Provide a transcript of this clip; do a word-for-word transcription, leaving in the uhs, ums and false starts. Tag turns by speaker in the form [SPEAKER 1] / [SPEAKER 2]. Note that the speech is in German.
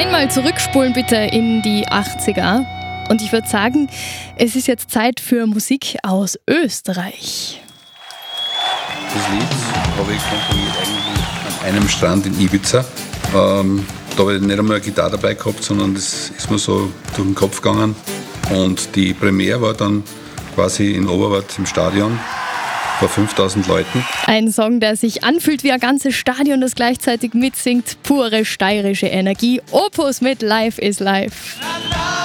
[SPEAKER 1] Einmal zurückspulen bitte in die achtziger. Und ich würde sagen, es ist jetzt Zeit für Musik aus Österreich.
[SPEAKER 2] Das Lied habe ich komponiert eigentlich an einem Strand in Ibiza. Ähm, da habe ich nicht einmal eine Gitarre dabei gehabt, sondern das ist mir so durch den Kopf gegangen. Und die Premiere war dann quasi in Oberwart im Stadion vor fünftausend Leuten.
[SPEAKER 1] Ein Song, der sich anfühlt wie ein ganzes Stadion, das gleichzeitig mitsingt. Pure steirische Energie. Opus mit Life is Life.